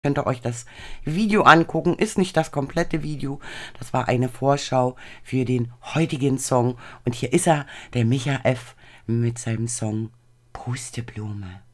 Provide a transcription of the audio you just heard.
Könnt ihr euch das Video angucken. Ist nicht das komplette Video. Das war eine Vorschau für den heutigen Song. Und hier ist er, der Micha F. mit seinem Song Pusteblume.